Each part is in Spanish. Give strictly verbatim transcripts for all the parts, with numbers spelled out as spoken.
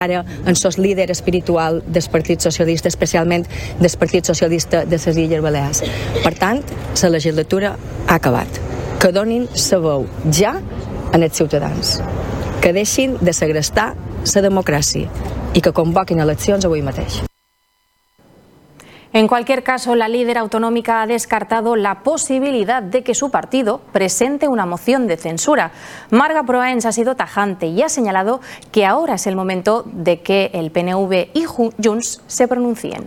ara en sos líder espiritual del Partit Socialista, especialment del Partit Socialista de les Illes Balears. Per tant, la legislatura ha acabat. Que donin la veu ja als ciutadans, que deixin de segrestar la democràcia i que convoquin eleccions avui mateix. En cualquier caso, la líder autonómica ha descartado la posibilidad de que su partido presente una moción de censura. Marga Proens ha sido tajante y ha señalado que ahora es el momento de que el P N V i Junts se pronuncien.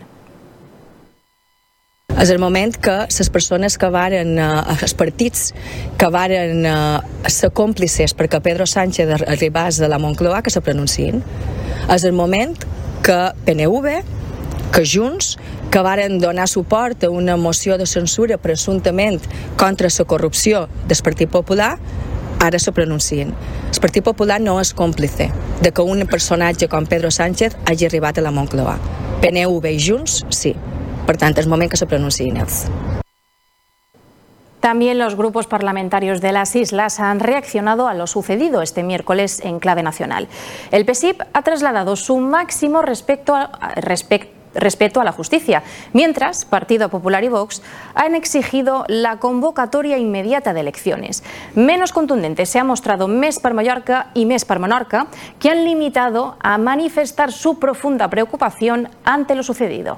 És el moment que les persones que varen, els partits que varen ser còmplices perquè Pedro Sánchez arribés de la Moncloa, que se pronunciïn. És el moment que P N V, que Junts, que varen donar suport a una moció de censura presumptament contra la corrupció del Partit Popular, ara se pronuncien. El Partit Popular no és còmplice de que un personatge com Pedro Sánchez hagi arribat a la Moncloa. P N V i Junts, sí. Per tant, és moment que se pronunciïn ells. También los grupos parlamentarios de las islas han reaccionado a lo sucedido este miércoles en clave nacional. El P S I P ha trasladado su máximo respeto a, respecto respeto a la justicia, mientras Partido Popular y Vox han exigido la convocatoria inmediata de elecciones. Menos contundente se ha mostrado Més per Mallorca y Més per Menorca, que han limitado a manifestar su profunda preocupación ante lo sucedido.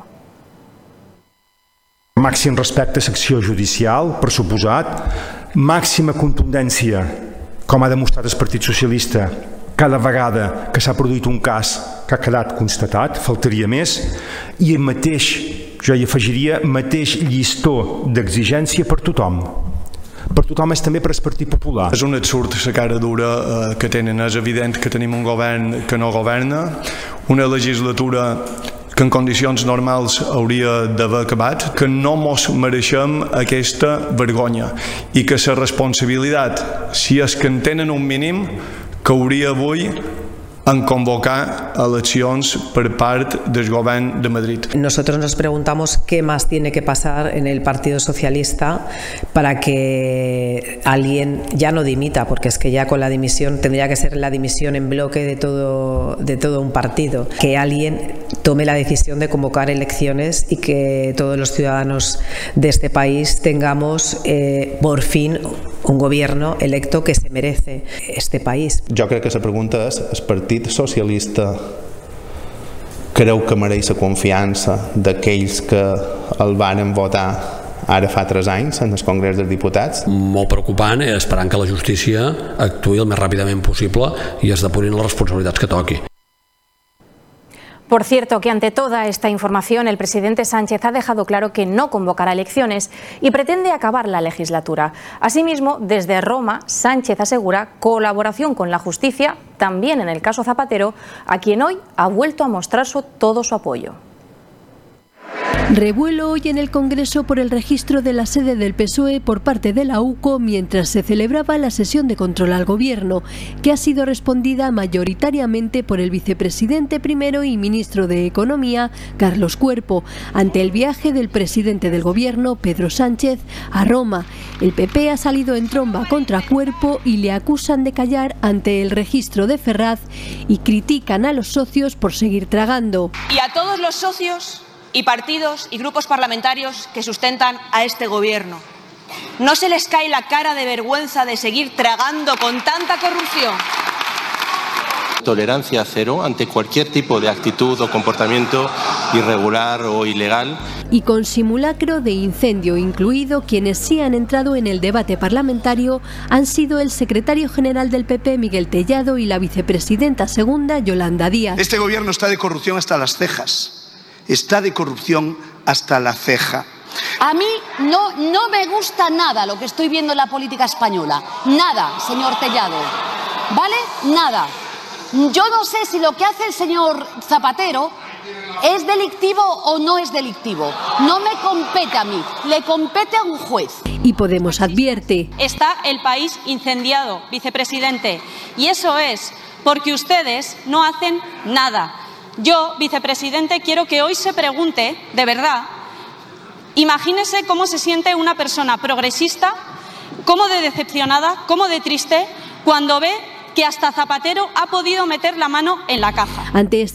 Màxim respecte a l'acció judicial, per suposat, màxima contundència, com ha demostrat el Partit Socialista cada vegada que s'ha produït un cas que ha quedat constatat, faltaria més, i el mateix, jo hi afegiria, mateix llistó d'exigència per tothom. Per tothom és també per al Partit Popular. És un absurd la cara dura eh, que tenen. És evident que tenim un govern que no governa, una legislatura que en condicions normals hauria d'haver acabat, que no mos mereixem aquesta vergonya i que la responsabilitat, si és que en tenen un mínim, que hauria avui en convocar eleccions por parte del Gobierno de Madrid. Nosotros nos preguntamos qué más tiene que pasar en el Partido Socialista para que alguien ya no dimita, porque es que ya con la dimisión tendría que ser la dimisión en bloque de todo, de todo un partido, que alguien tome la decisión de convocar elecciones y que todos los ciudadanos de este país tengamos eh, por fin un gobierno electo que se merece este país. Jo crec que la pregunta és: el Partit Socialista creu que mereix la confiança d'aquells que el varen votar ara fa tres anys en el Congrés dels Diputats? Molt preocupant, esperant que la justícia actuï el més ràpidament possible i es depurin les responsabilitats que toqui. Por cierto, que ante toda esta información el presidente Sánchez ha dejado claro que no convocará elecciones y pretende acabar la legislatura. Asimismo, desde Roma, Sánchez asegura colaboración con la justicia, también en el caso Zapatero, a quien hoy ha vuelto a mostrar su, todo su apoyo. Revuelo hoy en el Congreso por el registro de la sede del P S O E por parte de la U C O mientras se celebraba la sesión de control al Gobierno, que ha sido respondida mayoritariamente por el vicepresidente primero y ministro de Economía, Carlos Cuerpo, ante el viaje del presidente del Gobierno, Pedro Sánchez, a Roma. El P P ha salido en tromba contra Cuerpo y le acusan de callar ante el registro de Ferraz y critican a los socios por seguir tragando. Y a todos los socios y partidos y grupos parlamentarios que sustentan a este gobierno, ¿no se les cae la cara de vergüenza de seguir tragando con tanta corrupción? Tolerancia cero ante cualquier tipo de actitud o comportamiento irregular o ilegal. Y con simulacro de incendio incluido, quienes sí han entrado en el debate parlamentario han sido el secretario general del P P, Miguel Tellado, y la vicepresidenta segunda, Yolanda Díaz. Este gobierno está de corrupción hasta las cejas. Está de corrupción hasta la ceja. A mí no, no me gusta nada lo que estoy viendo en la política española. Nada, señor Tellado. ¿Vale? Nada. Yo no sé si lo que hace el señor Zapatero es delictivo o no es delictivo. No me compete a mí, le compete a un juez. Y Podemos advierte: está el país incendiado, vicepresidente, y eso es porque ustedes no hacen nada. Yo, vicepresidente, quiero que hoy se pregunte, de verdad, imagínese cómo se siente una persona progresista, cómo de decepcionada, cómo de triste, cuando ve que hasta Zapatero ha podido meter la mano en la caja. Ante